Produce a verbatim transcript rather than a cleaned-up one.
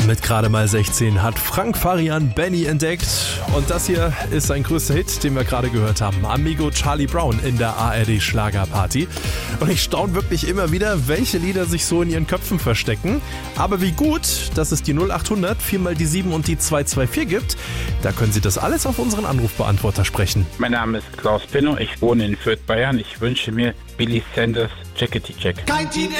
Mit gerade mal sechzehn hat Frank Farian Benny entdeckt. Und das hier ist sein größter Hit, den wir gerade gehört haben. Amigo Charlie Brown in der A R D Schlagerparty. Und ich staune wirklich immer wieder, welche Lieder sich so in ihren Köpfen verstecken. Aber wie gut, dass es die null acht hundert, viermal die sieben und die zwei zwei vier gibt. Da können Sie das alles auf unseren Anrufbeantworter sprechen. Mein Name ist Klaus Pinnow, ich wohne in Fürth, Bayern. Ich wünsche mir Billy Sanders, Jackety Jack. Kein